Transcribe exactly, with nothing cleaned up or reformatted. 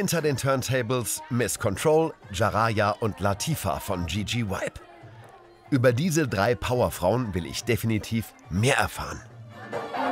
Hinter den Turntables Miss Control, Jaraya und Latifa von Gigi Vibe. Über diese drei Powerfrauen will ich definitiv mehr erfahren.